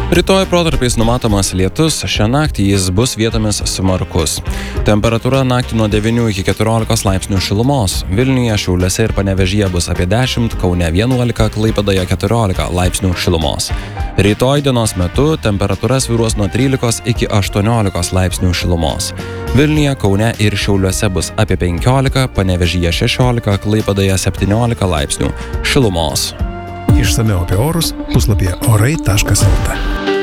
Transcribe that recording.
Rytoj protarpiais numatomas lietus, šią naktį jis bus vietomis smarkus. Temperatūra naktį nuo 9 iki 14 laipsnių šilumos. Vilniuje, Šiauliuose ir Panevėžyje bus apie 10, Kaune 11, Klaipėdoje 14 laipsnių šilumos. Rytoj dienos metu temperatūra svyruos nuo 13 iki 18 laipsnių šilumos. Vilniuje, Kaune ir Šiauliuose bus apie 15, Panevėžyje 16, Klaipėdoje 17 laipsnių šilumos. Išsamiau apie orus puslapyje orai.lt.